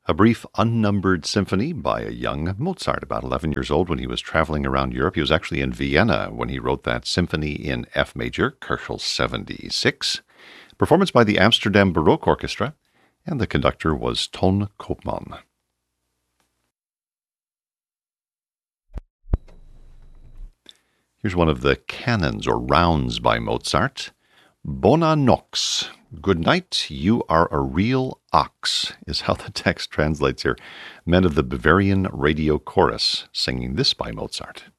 A brief unnumbered symphony by a young Mozart, about 11 years old when he was traveling around Europe. He was actually in Vienna when he wrote that symphony in F major, Köchel 76. Performance by the Amsterdam Baroque Orchestra, and the conductor was Ton Koopman. Here's one of the canons or rounds by Mozart. Bona nox. Good night, you are a real ox, is how the text translates here. Men of the Bavarian Radio Chorus singing this by Mozart.